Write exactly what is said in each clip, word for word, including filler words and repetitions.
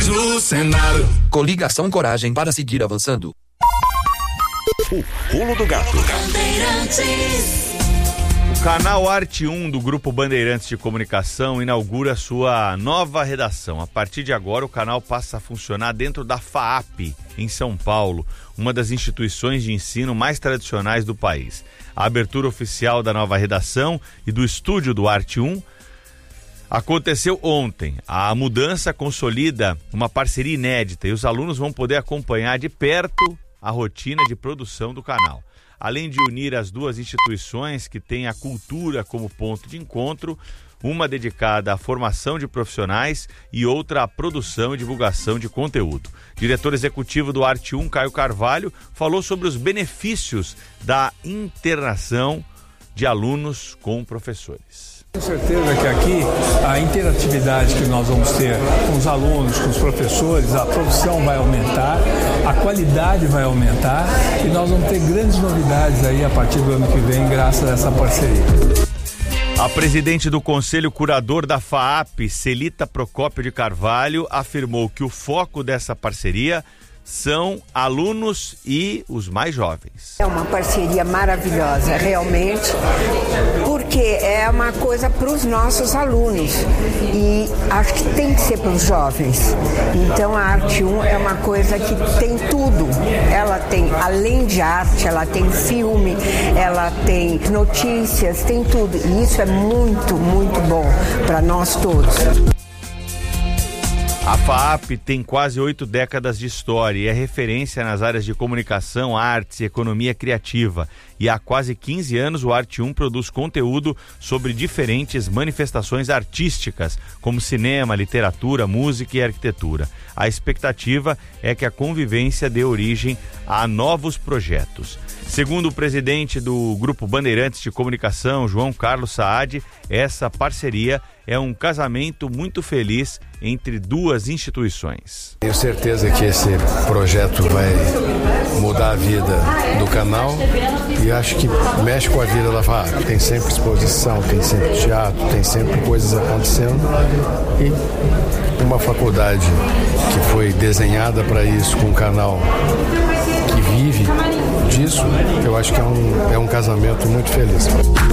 mulheres no Senado. Coligação Coragem para seguir avançando. O Pulo do Gato. O canal Arte um do Grupo Bandeirantes de Comunicação inaugura sua nova redação. A partir de agora, o canal passa a funcionar dentro da FAAP, em São Paulo, uma das instituições de ensino mais tradicionais do país. A abertura oficial da nova redação e do estúdio do Arte um aconteceu ontem. A mudança consolida uma parceria inédita e os alunos vão poder acompanhar de perto a rotina de produção do canal. Além de unir as duas instituições que têm a cultura como ponto de encontro, uma dedicada à formação de profissionais e outra à produção e divulgação de conteúdo. Diretor executivo do Arte um, Caio Carvalho, falou sobre os benefícios da internação de alunos com professores. Tenho certeza que aqui a interatividade que nós vamos ter com os alunos, com os professores, a produção vai aumentar, a qualidade vai aumentar e nós vamos ter grandes novidades aí a partir do ano que vem, graças a essa parceria. A presidente do Conselho Curador da FAAP, Celita Procópio de Carvalho, afirmou que o foco dessa parceria são alunos e os mais jovens. É uma parceria maravilhosa, realmente, porque é uma coisa para os nossos alunos e acho que tem que ser para os jovens. Então a Arte um é uma coisa que tem tudo. Ela tem, além de arte, ela tem filme, ela tem notícias, tem tudo. E isso é muito, muito bom para nós todos. A FAAP tem quase oito décadas de história e é referência nas áreas de comunicação, artes e economia criativa. E há quase quinze anos o Arte um produz conteúdo sobre diferentes manifestações artísticas, como cinema, literatura, música e arquitetura. A expectativa é que a convivência dê origem a novos projetos. Segundo o presidente do Grupo Bandeirantes de Comunicação, João Carlos Saad, essa parceria é um casamento muito feliz entre duas instituições. Tenho certeza que esse projeto vai mudar a vida do canal e acho que mexe com a vida da FAAP. Tem sempre exposição, tem sempre teatro, tem sempre coisas acontecendo e uma faculdade que foi desenhada para isso, com um canal que vive disso, eu acho que é um, é um casamento muito feliz.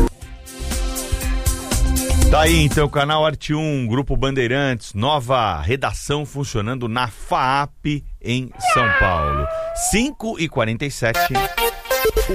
Tá aí então o canal Arte um, Grupo Bandeirantes, nova redação funcionando na FAAP em São Paulo. cinco e quarenta e sete.